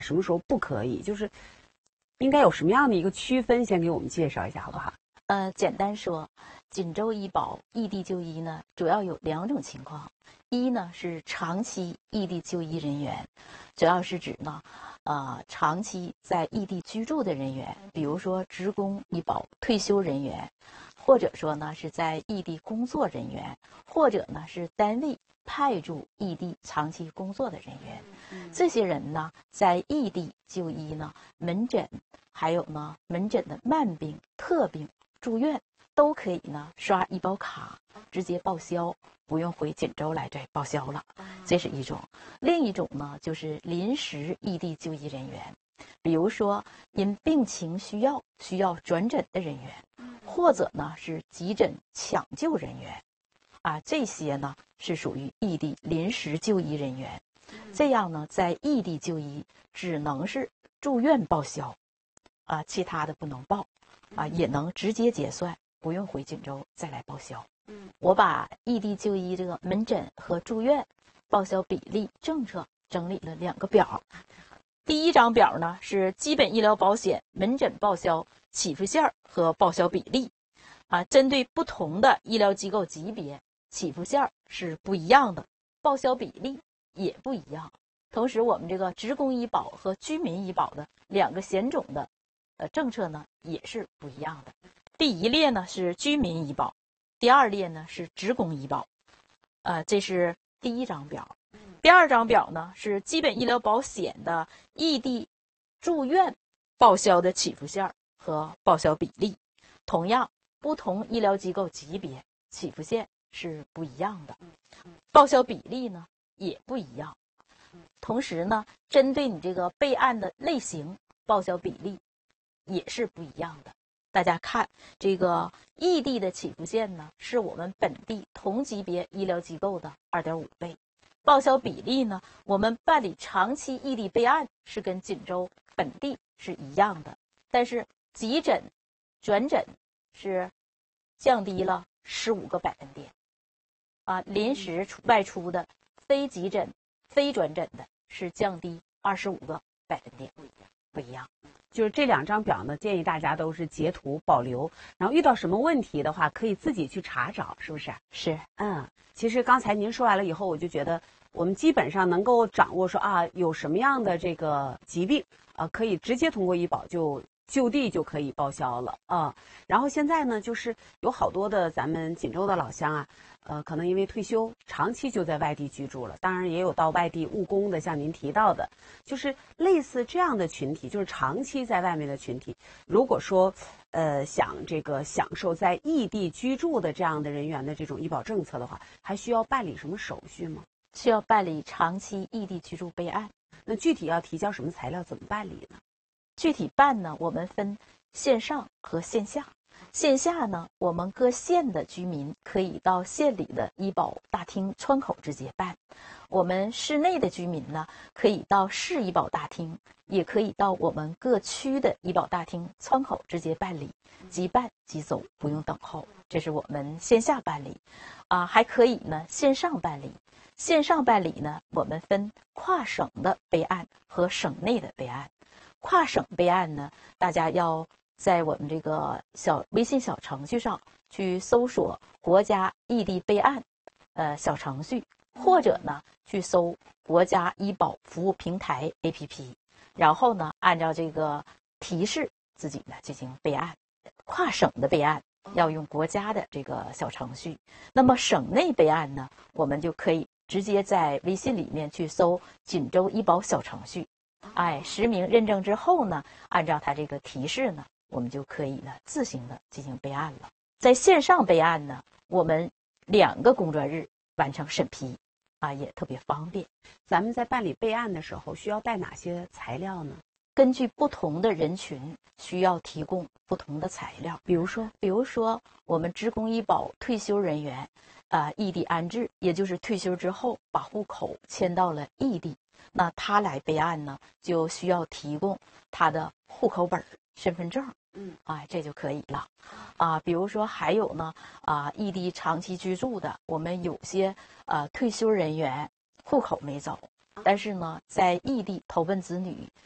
什么时候不可以？就是应该有什么样的一个区分？先给我们介绍一下好不好？ 简单说，锦州医保异地就医呢，主要有2种情况。一呢是长期异地就医人员，主要是指呢，长期在异地居住的人员，比如说职工医保退休人员，或者说呢是在异地工作人员，或者呢是单位派驻异地长期工作的人员。这些人呢，在异地就医呢，门诊还有呢门诊的慢病、特病、住院都可以呢刷医保卡直接报销，不用回锦州来再报销了。这是一种。另一种呢，就是临时异地就医人员，比如说因病情需要转诊的人员，或者呢是急诊抢救人员，这些呢是属于异地临时就医人员。这样呢，在异地就医只能是住院报销，其他的不能报，也能直接结算，不用回锦州再来报销。我把异地就医这个门诊和住院报销比例政策整理了2个表。第一张表呢是基本医疗保险门诊报销起付线和报销比例，针对不同的医疗机构级别，起付线是不一样的，报销比例也不一样。同时，我们这个职工医保和居民医保的2个险种的政策呢也是不一样的。第一列呢是居民医保，第2列呢是职工医保，这是第一张表。第2张表呢是基本医疗保险的异地住院报销的起付线和报销比例。同样，不同医疗机构级别起付线是不一样的，报销比例呢也不一样。同时呢，针对你这个备案的类型，报销比例也是不一样的。大家看，这个异地的起付线呢，是我们本地同级别医疗机构的2.5倍。报销比例呢，我们办理长期异地备案是跟锦州本地是一样的，但是急诊、转诊是降低了15个百分点，临时外出的非急诊、非转诊的是降低25个百分点，不一样。 就是这2张表呢，建议大家都是截图保留，然后遇到什么问题的话，可以自己去查找，是不是？ 是。 其实刚才您说完了以后，我就觉得我们基本上能够掌握说有什么样的这个疾病可以直接通过医保就地就可以报销了然后现在呢，就是有好多的咱们锦州的老乡可能因为退休长期就在外地居住了，当然也有到外地务工的，像您提到的，就是类似这样的群体，就是长期在外面的群体，如果说想这个享受在异地居住的这样的人员的这种医保政策的话，还需要办理什么手续吗？ 需要办理长期异地居住备案。 那具体要提交什么材料，怎么办理呢？ 具体办呢，我们分线上和线下。线下呢，我们各县的居民可以到县里的医保大厅窗口直接办；我们市内的居民呢，可以到市医保大厅，也可以到我们各区的医保大厅窗口直接办理，即办即走，不用等候。这是我们线下办理。还可以呢线上办理。线上办理呢，我们分跨省的备案和省内的备案。跨省备案呢，大家要在我们这个微信小程序上去搜索国家异地备案小程序，或者呢去搜国家医保服务平台 APP， 然后呢按照这个提示自己呢进行备案。跨省的备案要用国家的这个小程序，那么省内备案呢，我们就可以直接在微信里面去搜锦州医保小程序，实名认证之后呢，按照它这个提示呢，我们就可以呢自行的进行备案了。在线上备案呢，我们2个工作日完成审批，也特别方便。 咱们在办理备案的时候需要带哪些材料呢？ 根据不同的人群需要提供不同的材料。比如说我们职工医保退休人员异地安置，也就是退休之后把户口迁到了异地，那他来备案呢，就需要提供他的户口本、身份证，这就可以了。比如说还有呢，异地长期居住的，我们有些退休人员户口没走，但是呢，在异地投奔子女